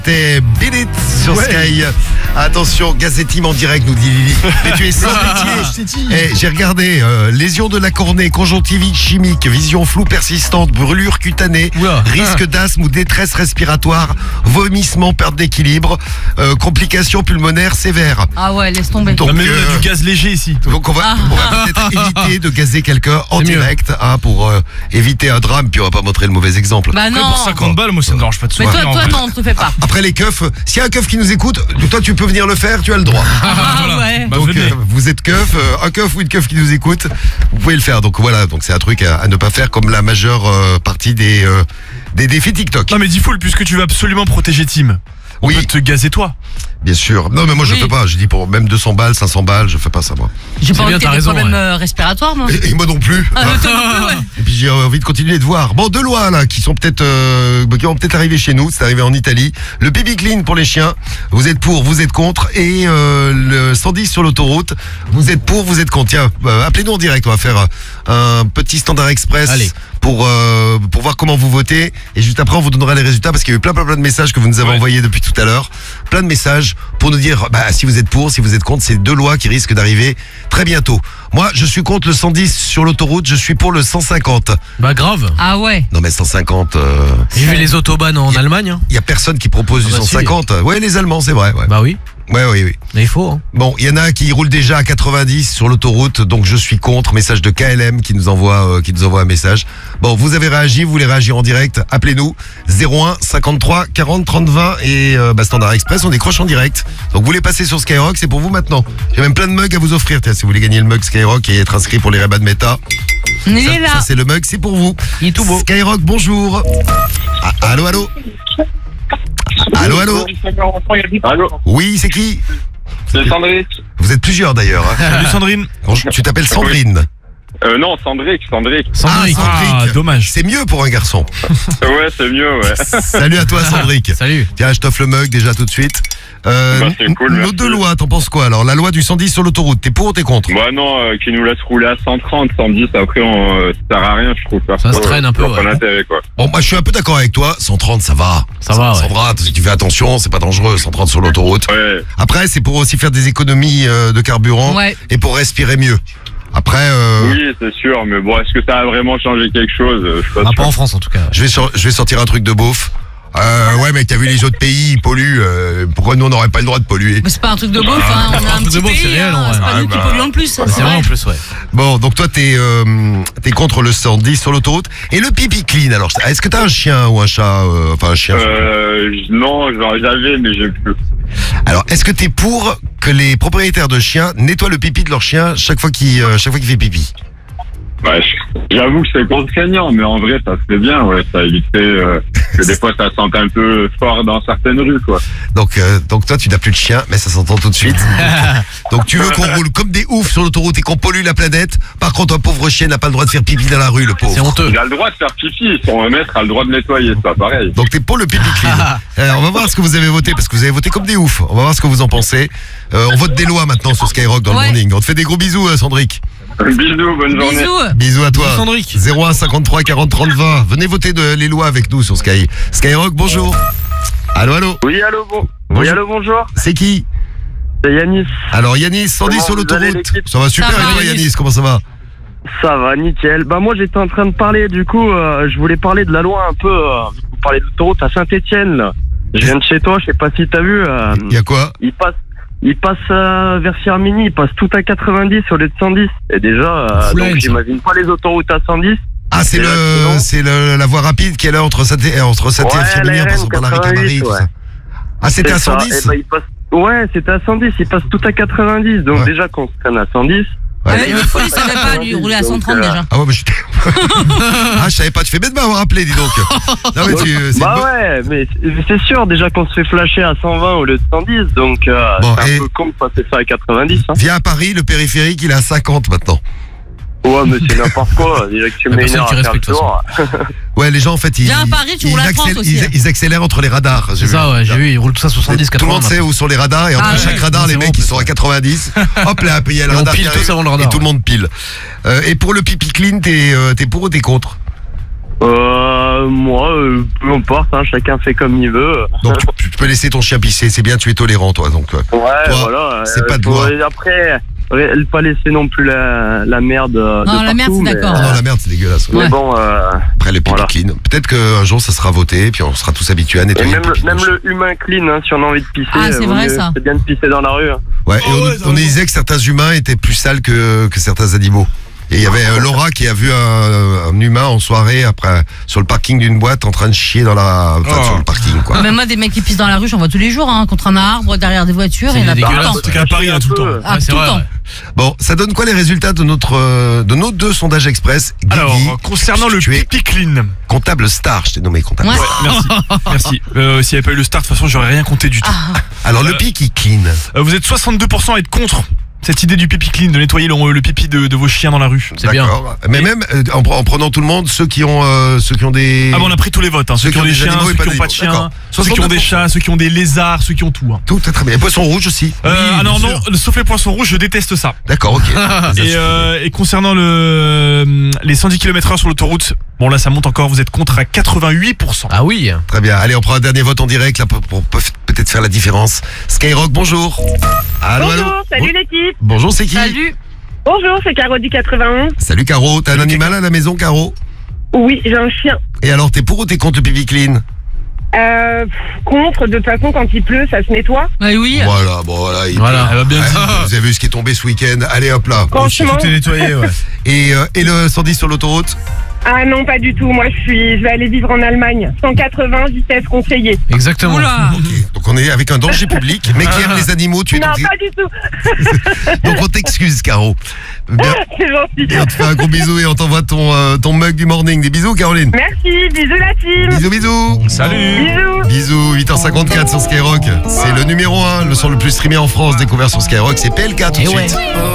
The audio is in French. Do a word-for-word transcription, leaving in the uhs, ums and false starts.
C'était Beat It sur Ouais. Sky. Attention, Gazetim en direct, nous dit Lily. Mais tu es sans métier. Eh, j'ai regardé, euh, lésion de la cornée, conjonctivite chimique, vision floue persistante, brûlure cutanée, Oula. risque d'asthme ou détresse respiratoire, vomissement, perte d'équilibre, euh, complications pulmonaires sévères. Ah ouais, laisse tomber. Donc, Non, mais nous, on a euh, du gaz léger ici. Donc on va, on va peut-être éviter de gazer quelqu'un en C'est mieux. direct hein, pour euh, éviter un drame, puis on va pas montrer le mauvais exemple. Bah Après, non. pour cinquante balles, moi ça me dérange pas de Mais soirée. toi, en toi vrai. non, te fais pas. Après les keufs, s'il y a un keuf qui nous écoute, toi tu peux venir le faire, tu as le droit. Ah Voilà. ouais. Bah, Donc venez. euh, vous êtes keuf, euh, un keuf ou une keuf qui nous écoute, vous pouvez le faire. Donc voilà, donc c'est un truc à, à ne pas faire comme la majeure euh, partie des, euh, des défis TikTok. Non mais dis full puisque tu veux absolument protéger Tim. On Oui. peut te gazer toi. Bien sûr. Non mais moi je Oui. fais pas, je dis pour même deux cents balles, cinq cents balles, je fais pas ça moi. J'ai C'est pas envie bien, que t'as t'aies des raison, problèmes ouais. euh, respiratoires, moi. Et, et moi non plus. Ah, hein. mais toi non plus, ouais. Et puis j'ai envie de continuer de voir. Bon, deux lois là qui sont peut-être euh, qui vont peut-être arriver chez nous. C'est arrivé en Italie. Le baby clean pour les chiens. Vous êtes pour, vous êtes contre. Et euh, le cent dix sur l'autoroute. Vous êtes pour, vous êtes contre. Tiens, euh, appelez-nous en direct. On va faire euh, un petit standard express. Allez. Pour, euh, pour voir comment vous votez. Et juste après, on vous donnera les résultats parce qu'il y a eu plein, plein, plein de messages que vous nous avez Ouais. envoyés depuis tout à l'heure. Plein de messages pour nous dire bah, si vous êtes pour, si vous êtes contre. C'est deux lois qui risquent d'arriver très bientôt. Moi, je suis contre le cent dix sur l'autoroute. Je suis pour le cent cinquante. Bah grave. Ah ouais. Non, mais cent cinquante, euh, J'ai vu les autobahns en Allemagne. Hein. il y a personne qui propose Ah du bah cent si. cinquante. Ouais, les Allemands, c'est vrai. Ouais, Bah oui, ouais, oui, oui. mais il faut. Hein. Bon, il y en a qui roulent déjà à quatre-vingt-dix sur l'autoroute, donc je suis contre. Message de K L M qui nous envoie, euh, qui nous envoie un message. Bon, vous avez réagi, vous voulez réagir en direct, appelez-nous zéro un cinquante-trois quarante trente vingt et euh, bah, Standard Express, on décroche en direct. Donc vous voulez passer sur Skyrock, c'est pour vous maintenant. J'ai même plein de mugs à vous offrir. Tiens, si vous voulez gagner le mug Skyrock et être inscrit pour les Ray-Ban Meta, Il ça, est là. ça, c'est le mug, c'est pour vous. Il est tout beau. Skyrock, bonjour. Ah, allô, allô. Allô, allô. Allô, Oui, c'est qui? c'est Sandrick. Vous êtes plusieurs d'ailleurs. hein. Salut Sandrine. Bonjour, tu t'appelles Sandrine. Euh, non, Sandrick, Sandrick. Sandrick. Ah, Sandrick. Ah, dommage. C'est mieux pour un garçon. Ouais, c'est mieux, ouais. Salut à toi, Sandrick. Salut. Tiens, je t'offre le mug déjà tout de suite. Euh, Bah, c'est cool, nos merci. deux lois, t'en penses quoi alors? La loi du cent dix sur l'autoroute, t'es pour ou t'es contre? Bah non, euh, qui nous laisse rouler à cent trente, cent dix, après on, euh, ça sert à rien, je trouve. Ça se traîne un peu, Pas ouais. d'intérêt, quoi. Bon, moi je suis un peu d'accord avec toi. cent trente, ça va. Ça va, ouais. va, si tu fais attention, c'est pas dangereux. cent trente sur l'autoroute. Ouais, Après, c'est pour aussi faire des économies euh, de carburant Ouais. et pour respirer mieux. Après, euh, oui, c'est sûr, mais bon, est-ce que ça a vraiment changé quelque chose? Euh, Je suis pas Ah, sûr. pas en France en tout cas. je vais sur- je vais sortir un truc de beauf. Euh, ouais, mec, t'as vu les autres pays, ils polluent. euh, pourquoi nous on n'aurait pas le droit de polluer? Mais c'est pas un truc de beauf, hein. On a un truc de petit beauf, c'est pays, réel, hein. en vrai. C'est pas Ah, nous qui bah, polluons le plus. C'est vrai en plus, ouais. Bon, donc toi t'es euh, t'es contre le cent dix sur l'autoroute et le pipi clean. Alors, est-ce que t'as un chien ou un chat, euh, enfin un chien? Euh, j- non, genre, j'avais, mais j'ai plus. Alors, est-ce que t'es pour que les propriétaires de chiens nettoient le pipi de leur chien chaque fois qu'il euh, chaque fois qu'il fait pipi? Bah, je- j'avoue que c'est contraignant, mais en vrai, ça se fait bien, ouais. Ça éviterait euh, que des fois ça sente un peu fort dans certaines rues, quoi. Donc, euh, donc toi, tu n'as plus de chien, mais ça s'entend tout de suite. Donc, tu veux qu'on roule comme des oufs sur l'autoroute et qu'on pollue la planète. Par contre, un pauvre chien n'a pas le droit de faire pipi dans la rue, le C'est pauvre. honteux. Il a le droit de faire pipi, son maître a le droit de nettoyer, c'est pas pareil. Donc, t'es pour le pipi clean. Euh, on va voir ce que vous avez voté, parce que vous avez voté comme des oufs. On va voir ce que vous en pensez. Euh, on vote des lois maintenant sur Skyrock dans Ouais. le morning. On te fait des gros bisous, euh, Sandrick. Bisous, bonne journée. Bisous. Bisous à toi. Bisous, Sandrick. zéro un cinquante-trois quarante trente vingt. Venez voter de, les lois avec nous sur Sky. Skyrock, bonjour. Allô, allô. Oui, allô, bon. Bonjour. Oui, allô, bonjour. C'est qui? C'est Yanis. Alors Yanis, cent dix Comment sur vous allez, l'autoroute. l'équipe? Ça va super Ça et va, toi Yanis Yanis, comment ça va? Ça va, nickel. Bah moi j'étais en train de parler, du coup, euh, je voulais parler de la loi un peu, euh, vous parlez de l'autoroute à Saint-Étienne, là. Je viens de chez toi, je sais pas si t'as vu, euh, Il y a quoi? il passe, il passe euh, vers Firminy, il passe tout à quatre-vingt-dix au lieu de cent dix. Et déjà, euh, Full donc lane, ça. j'imagine pas les autoroutes à cent dix. Ah, c'est Et là, le, sinon c'est le, la voie rapide qui est là entre Saint entre Saint Ouais, et Firminy en la passant par la R N Ricamarie, tout quatre-vingt-huit, ça. Ah, c'était C'est à ça. cent dix? Eh ben, il passe... Ouais, c'était à cent dix, il passe tout à quatre-vingt-dix. Donc Ouais. déjà qu'on se traîne à cent dix. Ouais. Ouais, mais il savait pas lui rouler à cent trente Donc, euh, déjà. Ah ouais, mais j'étais... ah, je savais pas, tu fais bien de m'avoir rappelé, dis donc. Non, mais tu, c'est Bah une bonne- ouais, mais c'est- c'est sûr déjà qu'on se fait flasher à cent vingt au lieu de cent dix, donc euh, Bon, c'est un et- peu con de passer ça à quatre-vingt-dix. Hein. Viens à Paris, le périphérique, il est à cinquante maintenant. Ouais, mais c'est n'importe quoi. Direct, tu La mets une personne heure qui à faire le respecte, de toute tour. Ouais, les gens, en fait, ils, Viens à Paris, tu ils, roules à accélèrent, trente aussi, ils, hein. ils accélèrent entre les radars. j'ai C'est vu. ça, ouais, j'ai vu, ils roulent tout ça soixante-dix, Tout le monde quatre-vingts. sait où sont les radars et entre Ah ouais. chaque radar, les C'est mecs bon, ils c'est sont à quatre-vingt-dix. Hop là, puis il y a le Et on radar pile qui tous arrive, avant le radar. et tout le monde pile. Euh, et pour le pipi clean, t'es euh, t'es pour ou t'es contre? Euh, moi, euh, peu importe, hein, chacun fait comme il veut. Donc tu, tu peux laisser ton chien pisser, c'est bien, tu es tolérant toi. Donc euh, Ouais, Toi, voilà. c'est euh, pas de faut- loi. Après, euh, pas laisser non plus la, la merde. euh, Non, de la merde, partout, c'est mais- d'accord. oh non, la merde, c'est dégueulasse. Mais Ouais. bon, euh, Après les pipi Voilà. clean. Peut-être qu'un jour ça sera voté, puis on sera tous habitués à et nettoyer même, le pipi de même nos chiens. le humain clean, hein, si on a envie de pisser, Ah, c'est euh, vaut vrai, mieux- ça. c'est bien de pisser dans la rue. hein. Ouais, et Oh, on, ouais, t'as on raison. disait que certains humains étaient plus sales que, que certains animaux. Et il y avait euh, Laura qui a vu un, un humain en soirée après sur le parking d'une boîte en train de chier dans la enfin, Oh. sur le parking quoi. Même moi, des mecs qui pissent dans la rue, j'en vois tous les jours, hein, contre un arbre, derrière des voitures, C'est il y en a tout le dégueulasse, temps. ouais. C'est qu'à Paris, hein, tout le temps. peu. Ah, Ouais, c'est tout le vrai, temps. ouais. Bon, ça donne quoi les résultats de notre euh, de nos deux sondages express Guigui, Alors, concernant le tu es pipi clean. comptable star, je t'ai nommé comptable. Ouais. star. Merci, merci. Euh, S'il n'y avait pas eu le start, de toute façon, j'aurais rien compté du tout. Ah, Alors le pipi clean. Euh, vous êtes soixante-deux pour cent à être contre cette idée du pipi clean, de nettoyer le, le pipi de, de vos chiens dans la rue. C'est bien. D'accord. Mais même euh, en, pre- en prenant tout le monde, ceux qui ont euh, ceux qui ont des Ah bon, on a pris tous les votes, hein. Ceux, qui ont des chiens, animaux et ceux pas qui n'ont pas de d'animaux. chiens, D'accord. ceux qui ont des soixante-deux pour cent. chats, ceux qui ont des lézards, ceux qui ont tout. Hein. Tout est très bien. Et poisson rouge aussi. Euh, ah non, bien non, sauf les poissons rouges, je déteste ça. D'accord, ok. Et, euh, et concernant le, les cent dix kilomètres heure sur l'autoroute, bon là ça monte encore, vous êtes contre à quatre-vingt-huit pour cent. Ah oui. Très bien. Allez, on prend un dernier vote en direct là pour, pour peut- peut-être faire la différence. Skyrock, bonjour. Allô, allô. Bonjour, salut l'équipe. Bonjour, c'est qui? salut. Bonjour, c'est Caro du quatre-vingt-onze. Salut Caro. T'as un animal à la maison, Caro? Oui, j'ai un chien. Et alors, t'es pour ou t'es contre le pipi clean? Euh, pff, contre, de toute façon, quand il pleut, ça se nettoie. Ouais, oui. Voilà, bon voilà. il- Voilà. Elle va bien Ouais, dit. vous avez vu ce qui est tombé ce week-end. Allez hop là. Franchement. Tout est nettoyé, ouais. Et, euh, et le cent dix sur l'autoroute? Ah non, pas du tout. Moi, je suis, je vais aller vivre en Allemagne. cent quatre-vingts, vitesse conseillée. Exactement. Oula. Ok. Donc on est avec un danger public, mais qui aime les animaux. Tu es Non, donc, pas du tout. donc on t'excuse, Caro. Bien. C'est gentil. Et on te fait un gros bisou et on t'envoie ton, euh, ton mug du morning. Des bisous, Caroline. Merci, bisous la team. Bisous, bisous. Salut. Bisous. Bisous, huit heures cinquante-quatre sur Skyrock. C'est le numéro un, le son le plus streamé en France, découvert sur Skyrock. C'est P L K tout de Eh ouais. suite.